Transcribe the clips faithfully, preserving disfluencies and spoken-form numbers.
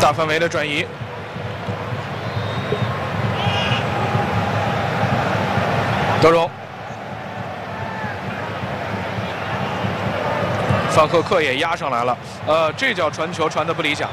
大范围的转移。德容，范赫克也压上来了，呃，这脚传球传得不理想。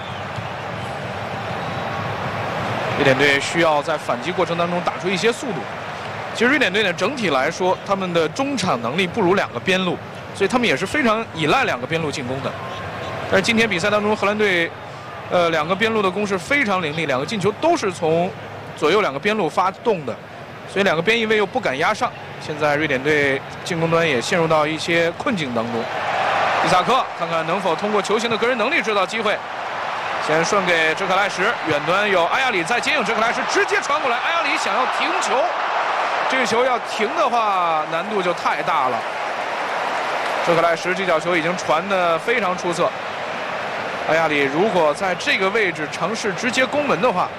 瑞典队需要在反击过程当中打出一些速度。其实瑞典队呢，整体来说，他们的中场能力不如两个边路，所以他们也是非常依赖两个边路进攻的。但是今天比赛当中，荷兰队，呃，两个边路的攻势非常凌厉，两个进球都是从左右两个边路发动的，所以两个边翼位又不敢压上。现在瑞典队进攻端也陷入到一些困境当中。伊萨克看看能否通过球星的个人能力制造机会。先顺给哲克莱什，远端有阿亚里在接应，哲克莱什直接传过来，阿亚里想要停球，这个球要停的话难度就太大了。哲克莱什这脚球已经传得非常出色，阿亚里如果在这个位置尝试直接攻门的话，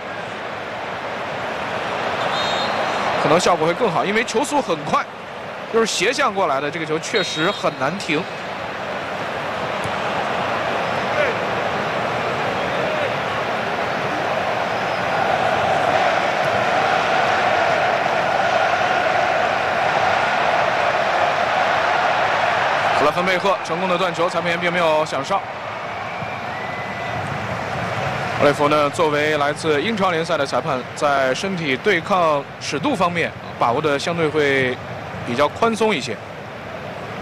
可能效果会更好，因为球速很快，就是斜向过来的这个球确实很难停。格拉芬贝赫成功的断球，裁判员并没有响哨。奥雷弗呢，作为来自英超联赛的裁判，在身体对抗尺度方面把握的相对会比较宽松一些。